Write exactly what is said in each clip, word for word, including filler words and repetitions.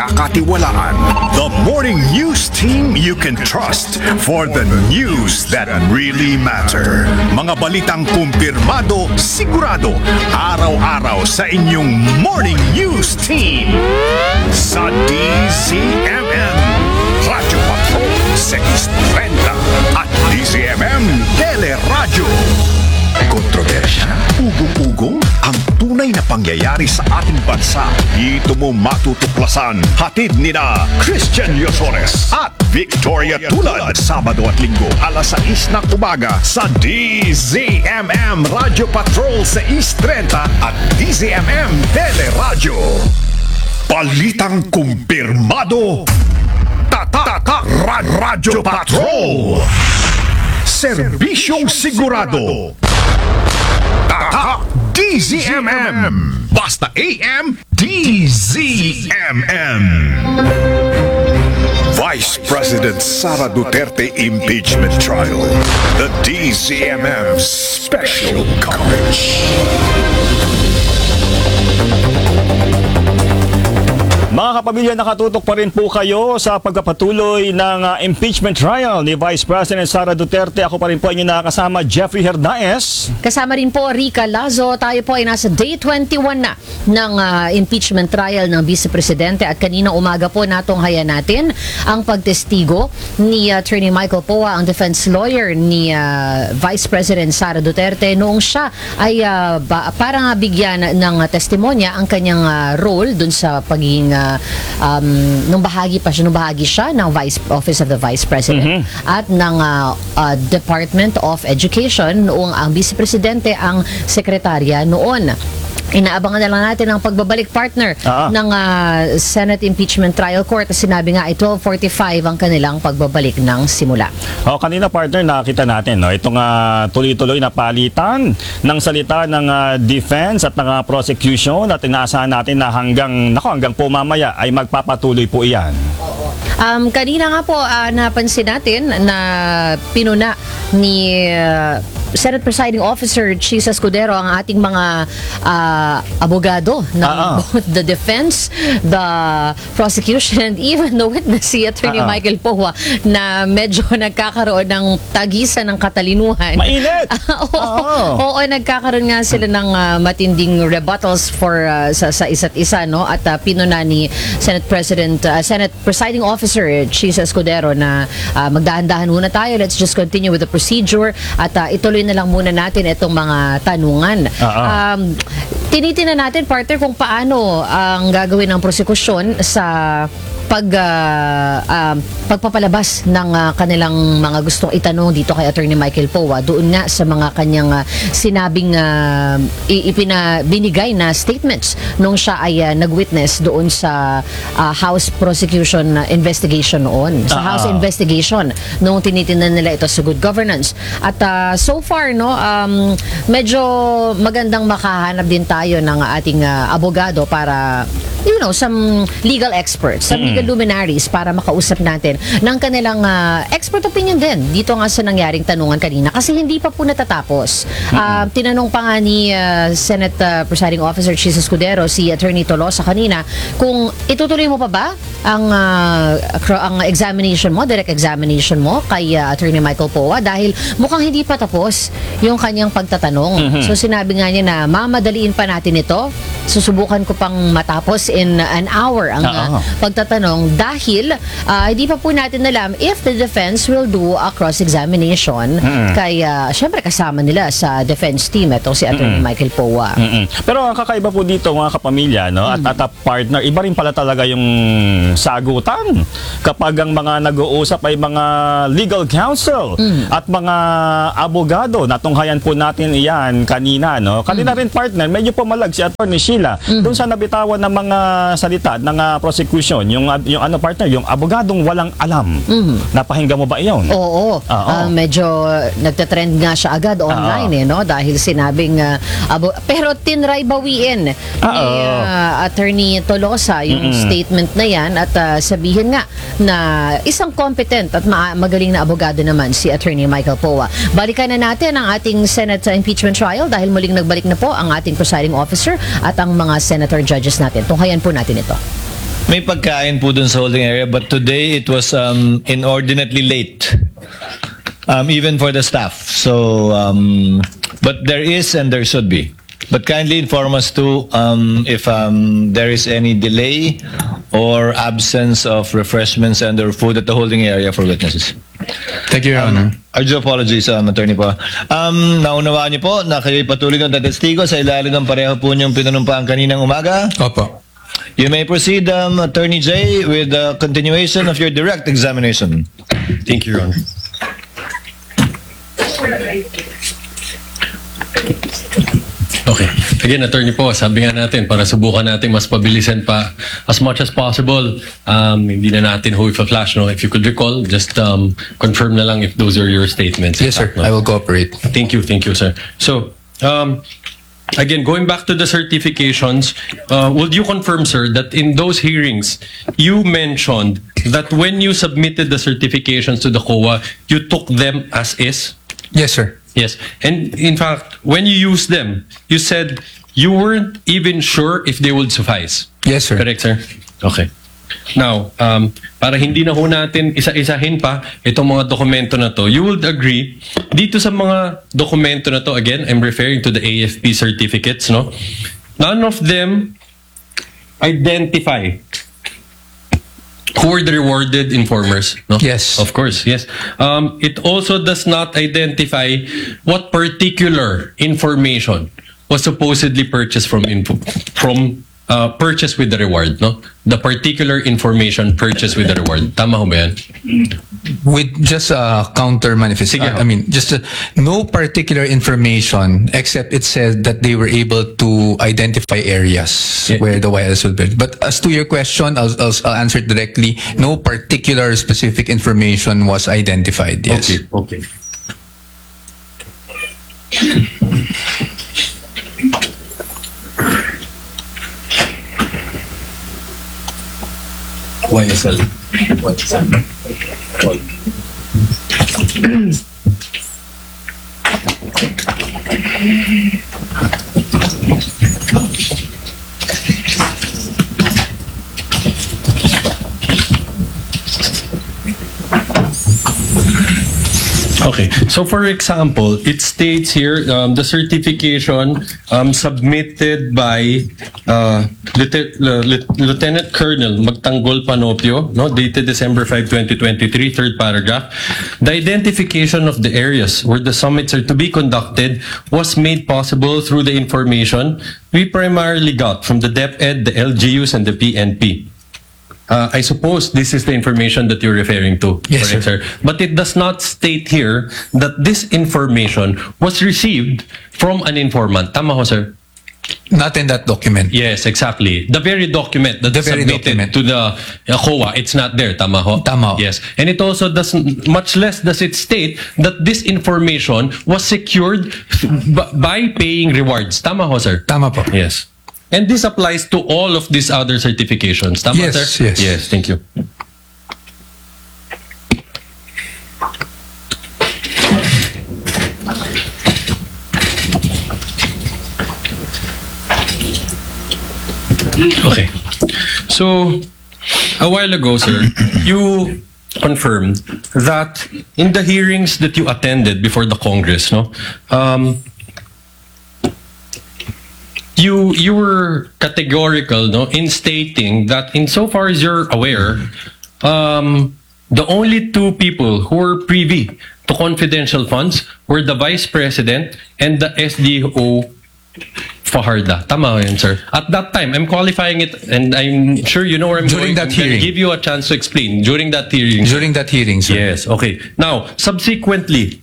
pagkakatiwalaan. The morning news team you can trust for the news that really matter. Mga balitang kumpirmado, sigurado, araw-araw sa inyong morning news team. Sa D Z M M, Radyo Patrol six thirty at D Z M M Teleradyo. Kontrobersya, ugong-ugong, ang tunay na pangyayari sa ating bansa. Dito mo matutuklasan. Hatid ni na Christian Yosores at Victoria Tulad. Sabado at Linggo, alas sais ng umaga sa D Z M M Radio Patrol six thirty at D Z M M Teleradyo. Balitang kumpirmado. Tata Radyo Patrol. Serbisyong sigurado. Tata D Z M M. Basta A M D Z M M. Vice President Sara Duterte impeachment trial. The D Z M M special coverage. Mga kapamilya, nakatutok pa rin po kayo sa pagpapatuloy ng uh, impeachment trial ni Vice President Sara Duterte. Ako pa rin po inyong nakasama, Jeffrey Hernaez. Kasama rin po Rica Lazo. Tayo po ay nasa day twenty-one na ng uh, impeachment trial ng Vice Presidente at kanina umaga po natunghayan natin ang pagtestigo ni uh, Attorney Michael Poa, ang defense lawyer ni uh, Vice President Sara Duterte noong siya ay uh, ba, parang uh, bigyan ng uh, testimonya ang kanyang uh, role dun sa pagiging uh, um, nung bahagi pa siya, nung bahagi siya ng Vice Office of the Vice President mm-hmm. at ng uh, uh, Department of Education noong ang Vice Presidente ang sekretarya noon. Inaabangan na lang natin ang pagbabalik partner uh-huh. ng uh, Senate Impeachment Trial Court. Sinabi nga ay twelve forty-five ang kanilang pagbabalik ng simula. Oh, kanina partner, nakita natin no, itong uh, tuloy-tuloy na palitan ng salita ng uh, defense at ng uh, prosecution at inaasahan natin na hanggang, nako, hanggang po mamaya ay magpapatuloy po iyan. Um, kanina nga po uh, napansin natin na pinuna ni uh, Senate Presiding Officer Chis Escudero ang ating mga uh, abogado ng uh-uh. both the defense, the prosecution, and even the witness, si Attorney uh-uh. Michael Poa, na medyo nagkakaroon ng tagisan ng katalinuhan. Mainit! oo, oh. oo, nagkakaroon nga sila ng uh, matinding rebuttals for uh, sa, sa isa't isa, no? At uh, pinuna ni Senate President, uh, Senate Presiding Officer Chis Escudero na uh, magdahan-dahan muna tayo. Let's just continue with the procedure at uh, ituloy na lang muna natin itong mga tanungan. Uh-huh. Um, tinitingnan natin, partner, kung paano ang gagawin ng prosekusyon sa pag uh, uh, pagpapalabas ng uh, kanilang mga gustong itanong dito kay Attorney Michael Poa doon nga sa mga kanyang uh, sinabing uh, ipinabinigay na statements nung siya ay uh, nag-witness doon sa uh, House Prosecution uh, Investigation noon. Sa uh-huh. House Investigation nung tinitingnan nila ito sa good governance. At uh, so far, no, um, medyo magandang makahanap din tayo ng ating uh, abogado para, you know, some legal experts, some mm-hmm. legal luminaries para makausap natin ng kanilang uh, expert opinion din dito nga sa nangyaring tanungan kanina kasi hindi pa po natatapos. Mm-hmm. Uh, tinanong pa nga ni uh, Senate uh, Presiding Officer Chis Escudero si Attorney Tolosa kanina kung itutuloy mo pa ba ang uh, ang examination mo, direct examination mo kay uh, Attorney Michael Poa dahil mukhang hindi pa tapos yung kanyang pagtatanong. Mm-hmm. So sinabi nga niya na mamadaliin pa natin ito. Susubukan ko pang matapos in an hour ang uh, pagtatanong dahil uh, hindi pa po natin alam if the defense will do a cross-examination mm-hmm. kay uh, syempre kasama nila sa defense team ito si Attorney mm-hmm. Michael Poa. Mm-hmm. Pero ang kakaiba po dito mga kapamilya, no, mm-hmm. at at a partner, iba rin pala talaga yung sagutan kapag ang mga nag-uusap ay mga legal counsel mm-hmm. at mga abogado. Natunghayan po natin iyan kanina, no. Kanina mm-hmm. rin partner, medyo pumalag si Attorney Sheila mm-hmm. doon sa nabitawan ng mga salita ng uh, prosecution, yung yung ano partner, yung abogadong walang alam. Mm-hmm. Napahinggan mo ba iyon? Oo. Uh, medyo nagte-trend nga siya agad online Uh-oh. eh, no? Dahil sinabing uh, abo pero tinry bawiin ni uh, Attorney Tolosa yung mm-hmm. statement na yan at uh, sabihin nga na isang competent at ma magaling na abogado naman si Attorney Michael Poa. Balikan na natin ang ating Senate impeachment trial dahil muling nagbalik na po ang ating presiding officer at ang mga senator judges natin. Tunghayan po natin ito. May pagkain po dun sa holding area, but today it was um, inordinately late. Um, even for the staff. So, um, but there is and there should be. But kindly inform us too um, if um, there is any delay or absence of refreshments and or food at the holding area for witnesses. Thank you, Your Honor. Arjo, apologies, um, Attorney po. Um, naunawaan niyo po na kayo'y patuloy ng tatestigo sa ilalim ng pareho po niyong pinunumpaan kaninang umaga. Opo. You may proceed, um, Attorney Jay, with the continuation of your direct examination. Thank you, Your Honor. Okay. Again, attorney po, sabi nga natin, para subukan natin mas pabilisan pa as much as possible. Um, hindi na natin ho i-flash, no? If you could recall, just um, confirm na lang if those are your statements. Yes, sir. No? I will cooperate. Thank you, thank you, sir. So, um, again, going back to the certifications, uh, would you confirm, sir, that in those hearings, you mentioned that when you submitted the certifications to the C O A, you took them as is? Yes, sir. Yes. And in fact, when you used them, you said you weren't even sure if they would suffice. Yes, sir. Correct, sir? Okay. Now, um, para hindi na ho natin isa-isahin pa itong mga dokumento na to, you would agree, dito sa mga dokumento na to, again, I'm referring to the A F P certificates, no? None of them identify who are the rewarded informers, no? Yes. Of course, yes. Um, it also does not identify what particular information was supposedly purchased from info, from uh, purchased with the reward, no? The particular information purchased with the reward. Tama ho ba yan? With just a counter manifest. Sige, I mean, just a, no particular information except it said that they were able to identify areas Yeah. where the Y Ls will be. But as to your question, I'll, I'll, I'll answer it directly. No particular specific information was identified. Yes. Okay, okay. Y S L. Okay, so for example, it states here um, the certification um, submitted by uh, Lieutenant, uh, Lieutenant Colonel Magtanggol Panopio, no, dated December fifth, twenty twenty-three, third paragraph. The identification of the areas where the summits are to be conducted was made possible through the information we primarily got from the DepEd, the L G Us, and the P N P. Uh, I suppose this is the information that you're referring to. Yes, correct, sir. sir. But it does not state here that this information was received from an informant. Tama ho, sir? Not in that document. Yes, exactly. The very document that The is very submitted document. to the uh, C O A, it's not there. Tama ho? Tama ho. Yes. And it also doesn't, much less does it state that this information was secured b- by paying rewards. Tama ho, sir? Tama po. Yes. And this applies to all of these other certifications. Tama, Yes, sir? yes. Yes, thank you. Okay. So, a while ago, sir, you confirmed that in the hearings that you attended before the Congress, no, um, you you were categorical, no, in stating that insofar as you're aware, um, the only two people who were privy to confidential funds were the Vice President and the S D O Fajarda. Tama yun, sir. At that time, I'm qualifying it, and I'm sure you know where I'm During going. that I'm gonna hearing. give you a chance to explain. During that hearing. During that hearing, sir. Yes, okay. Now, subsequently,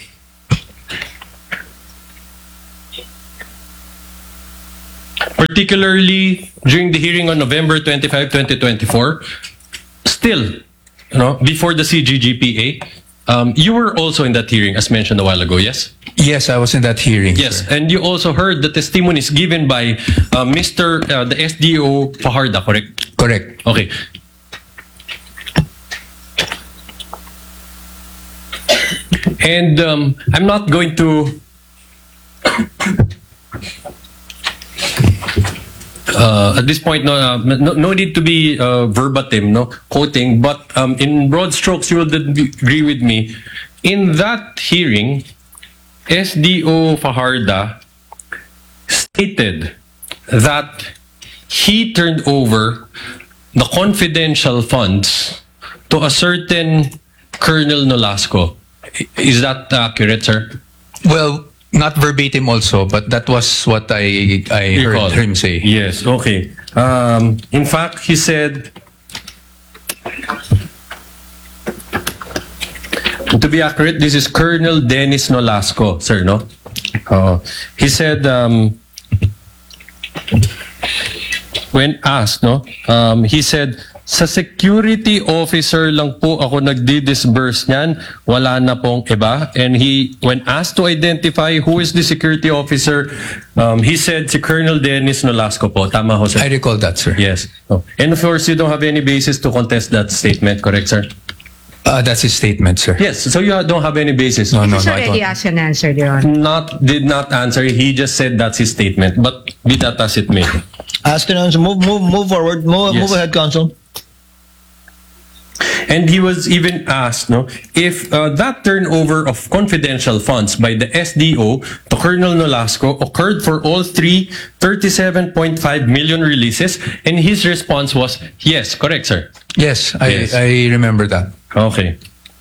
particularly during the hearing on November twenty-fifth, twenty twenty-four, still, you know, before the C G G P A, um, you were also in that hearing, as mentioned a while ago, yes? Yes, I was in that hearing. Yes, sir. and you also heard the testimonies given by uh, Mister Uh, the S D O Fajarda, correct? Correct. Okay. And um, I'm not going to uh, at this point, no, uh, no, no need to be uh, verbatim, no quoting, but um, in broad strokes, you will agree with me. In that hearing, S D O Fajarda stated that he turned over the confidential funds to a certain Colonel Nolasco. I- Is that accurate, sir? Well, not verbatim also, but that was what I I Recall. heard him say. Yes, okay. Um, in fact, he said, to be accurate, this is Colonel Dennis Nolasco, sir, no? Uh, he said, um, when asked, no, um, he said, sa security officer lang po ako nagdi-disburse niyan, wala na pong iba. And he, when asked to identify who is the security officer, um, he said si Colonel Dennis Nolasco po. Tama ho, sir? I recall that, sir. Yes. Oh. And of course, you don't have any basis to contest that statement, correct, sir? Uh, that's his statement, sir. Yes. So you don't have any basis. No, no, He's no. I already don't. asked and answered, Your Honor. Not did not answer. He just said that's his statement. But be that as it may. Ask and answer. Move, move, move forward. Move, Yes. move ahead, counsel. And he was even asked, no, if uh, that turnover of confidential funds by the S D O to Colonel Nolasco occurred for all three thirty-seven point five million releases, and his response was yes, correct, sir. Yes, I Yes. I remember that. Okay.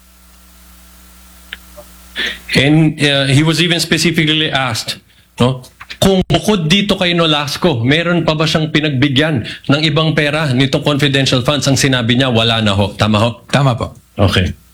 And uh, he was even specifically asked, no, kung bukod dito kay Nolasco, meron pa ba siyang pinagbigyan ng ibang pera nitong confidential funds? Ang sinabi niya, wala na ho. Tama ho? Tama po. Okay.